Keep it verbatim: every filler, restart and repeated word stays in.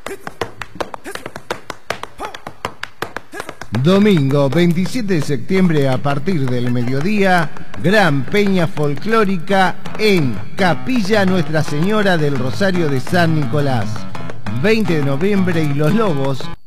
Domingo veintisiete de septiembre a partir del mediodía, gran peña folclórica en Capilla Nuestra Señora del Rosario de San Nicolás. veinte de noviembre y Los Lobos